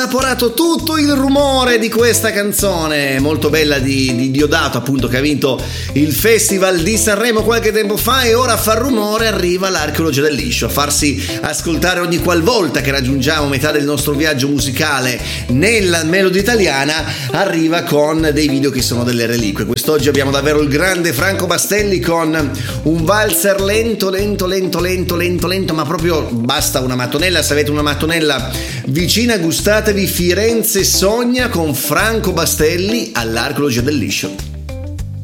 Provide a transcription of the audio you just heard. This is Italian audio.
Apporato tutto il rumore di questa canzone molto bella di Diodato, appunto, che ha vinto il Festival di Sanremo qualche tempo fa, e ora fa rumore, arriva l'Archeologia del Liscio a farsi ascoltare ogni qualvolta che raggiungiamo metà del nostro viaggio musicale nella melody italiana. Arriva con dei video che sono delle reliquie. Quest'oggi abbiamo davvero il grande Franco Bastelli con un valzer lento, ma proprio basta una mattonella. Se avete una mattonella vicina, gustatevi Firenze Sogna con Franco Bastelli all'Archeologia del Liscio.